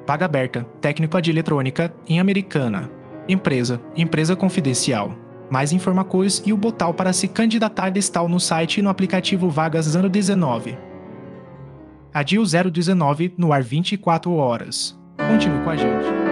Vaga aberta, técnico de eletrônica, em Americana. Empresa confidencial. Mais informações e o botão para se candidatar está no site e no aplicativo Vagas 019. Adio 019 no ar 24 horas. Continue com a gente.